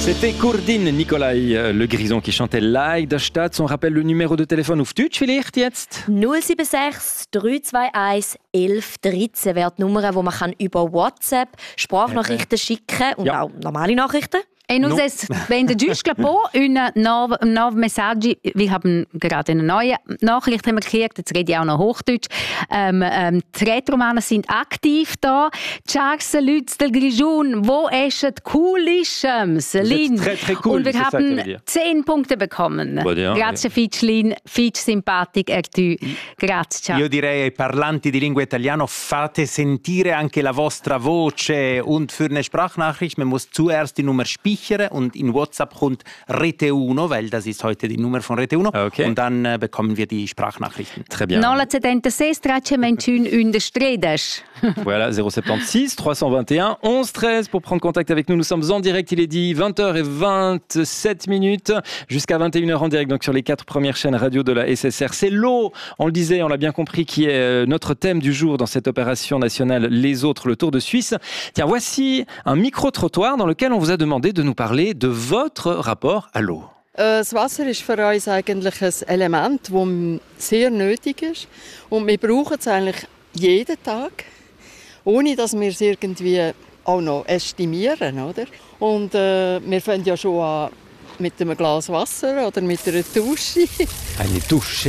C'était Kurdin Nikolai Le Grison qui chantait Like der Stadt. On rappelle le numéro de téléphone auf Deutsch vielleicht jetzt? 076 321 11 13 wäre die Nummer, wo man über WhatsApp Sprachnachrichten schicken und auch normale Nachrichten. E nous wenden just eine neue Message. Wir haben gerade eine neue Nachricht gekriegt. Jetzt rede ich auch noch Hochdeutsch. Die Retromaner sind aktiv da. Charles Lutz del Grigion, wo ist es cool ist, Lin. Cool, und wir haben 10 Punkte bekommen. Grazie Fichlin, Fitch simpatic tu. Grazie, ciao. Io direi ai parlanti di lingua italiano, fate sentire anche la vostra voce. Und für eine Sprachnachricht, man muss zuerst die Nummer speichern und in WhatsApp kommt Rete Uno, weil das ist heute die Nummer von Rete Uno. Okay. Und dann bekommen wir die Sprachnachrichten. Très bien. 076 321 13. Voilà, 076 321 11 13 pour prendre contact avec nous. Nous sommes en direct, il est dit 20h27 jusqu'à 21h en direct, donc sur les 4 premières chaînes radio de la SSR. C'est l'eau, on le disait, on l'a bien compris, qui est notre thème du jour dans cette opération nationale Les Autres, le Tour de Suisse. Tiens, voici un micro-trottoir dans lequel on vous a demandé de nous parler de votre rapport à l'eau. Das Wasser ist für uns eigentlich ein Element, das sehr nötig ist. Und wir brauchen es eigentlich jeden Tag, ohne dass wir es irgendwie auch noch estimieren, oder? Und wir fangen ja schon an mit einem Glas Wasser oder mit einer Dusche. Eine Dusche.